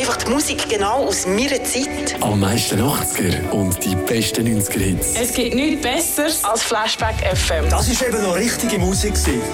einfach die Musik genau aus meiner Zeit. Am meisten 80er und die besten 90er-Hits. Es gibt nichts Besseres als Flashback FM. Das war eben noch richtige Musik.